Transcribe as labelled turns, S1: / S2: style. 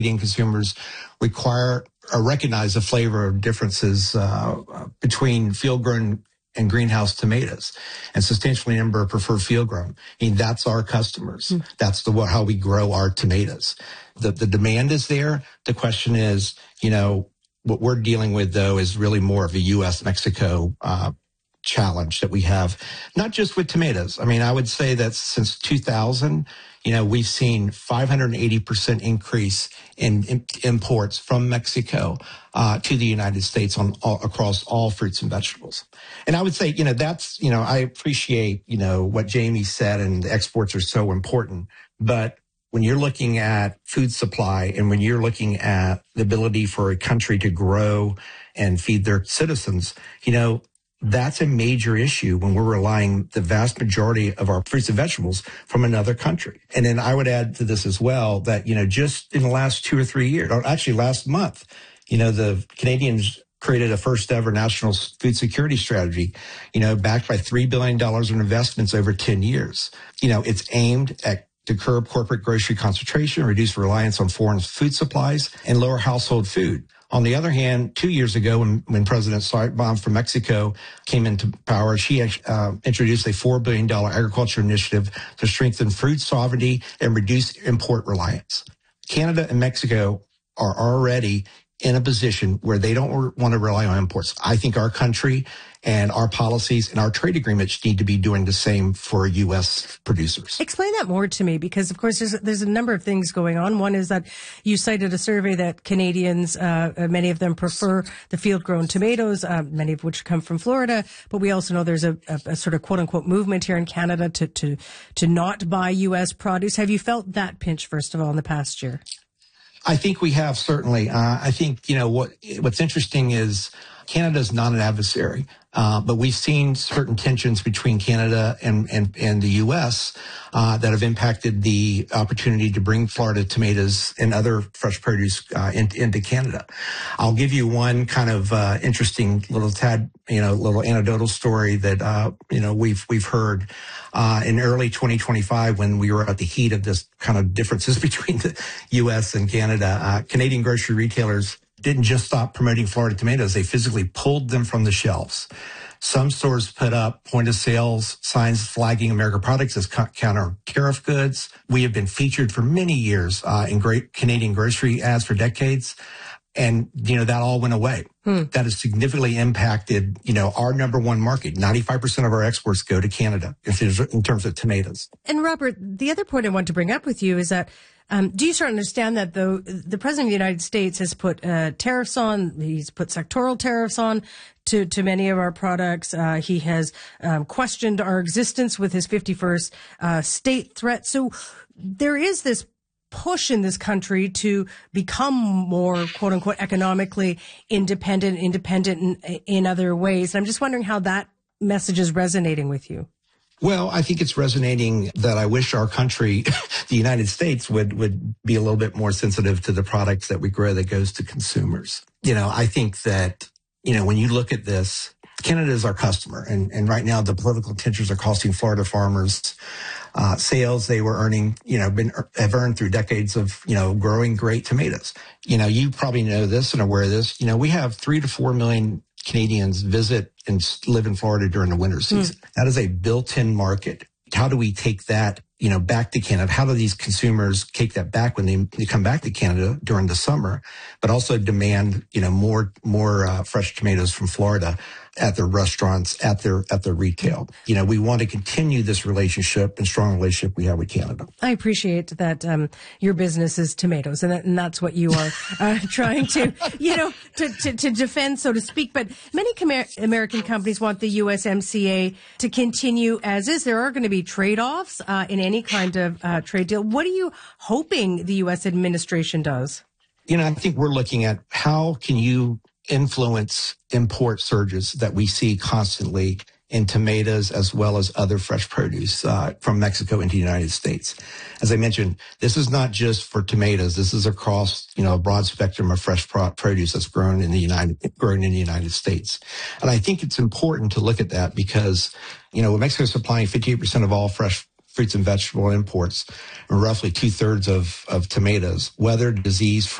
S1: Canadian consumers require or recognize the flavor differences between field-grown and greenhouse tomatoes, and substantially number prefer field-grown. I mean, that's our customers. That's how we grow our tomatoes. The demand is there. The question is, what we're dealing with, though, is really more of a U.S.-Mexico challenge that we have, not just with tomatoes. I mean, I would say that since 2000, we've seen 580% increase in imports from Mexico to the United States across all fruits and vegetables. And I would say, I appreciate, what Jamie said, and the exports are so important. But when you're looking at food supply and when you're looking at the ability for a country to grow and feed their citizens, that's a major issue when we're relying the vast majority of our fruits and vegetables from another country. And then I would add to this as well that, just in the last 2 or 3 years, or actually last month, the Canadians created a first ever national food security strategy, backed by $3 billion in investments over 10 years. It's aimed to curb corporate grocery concentration, reduce reliance on foreign food supplies, and lower household food. On the other hand, 2 years ago, when President Sheinbaum from Mexico came into power, she introduced a $4 billion agriculture initiative to strengthen food sovereignty and reduce import reliance. Canada and Mexico are already in a position where they don't want to rely on imports. I think our country and our policies and our trade agreements need to be doing the same for U.S. producers.
S2: Explain that more to me, because, of course, there's a number of things going on. One is that you cited a survey that Canadians, many of them prefer the field-grown tomatoes, many of which come from Florida. But we also know there's a sort of quote-unquote movement here in Canada to not buy U.S. produce. Have you felt that pinch, first of all, in the past year?
S1: I think we have, certainly. I think, what's interesting is Canada's not an adversary, but we've seen certain tensions between Canada and the U.S. That have impacted the opportunity to bring Florida tomatoes and other fresh produce into Canada. I'll give you one kind of interesting little anecdotal story that we've heard. In early 2025, when we were at the heat of this kind of differences between the U.S. and Canada, Canadian grocery retailers didn't just stop promoting Florida tomatoes. They physically pulled them from the shelves. Some stores put up point-of-sale signs flagging American products as counter tariff goods. We have been featured for many years in great Canadian grocery ads for decades. And, that all went away. That has significantly impacted, our number one market. 95% of our exports go to Canada in terms of tomatoes.
S2: And Robert, the other point I want to bring up with you is that, do you sort of understand that though the President of the United States has put tariffs on, he's put sectoral tariffs on to many of our products. He has questioned our existence with his 51st state threat. So there is this push in this country to become more, quote unquote, economically independent in other ways. And I'm just wondering how that message is resonating with you.
S1: Well, I think it's resonating that I wish our country, the United States, would be a little bit more sensitive to the products that we grow that goes to consumers. I think that, when you look at this, Canada is our customer. And right now the political tensions are costing Florida farmers sales they were earning, have earned through decades of, growing great tomatoes. You probably know this and aware of this. We have 3 to 4 million Canadians visit and live in Florida during the winter season. That is a built-in market. How do we take that, back to Canada? How do these consumers take that back when they come back to Canada during the summer, but also demand, more fresh tomatoes from Florida at their restaurants, at their retail? We want to continue this relationship and strong relationship we have with Canada.
S2: I appreciate that your business is tomatoes, and that's what you are trying to, to defend, so to speak. But many American companies want the USMCA to continue as is. There are going to be trade-offs in any kind of trade deal. What are you hoping the U.S. administration does?
S1: I think we're looking at how can you influence import surges that we see constantly in tomatoes as well as other fresh produce from Mexico into the United States. As I mentioned, this is not just for tomatoes. This is across, a broad spectrum of fresh produce that's grown in the United States. And I think it's important to look at that because, with Mexico supplying 58% of all fresh fruits and vegetable imports, and roughly 2/3 of tomatoes, weather, disease,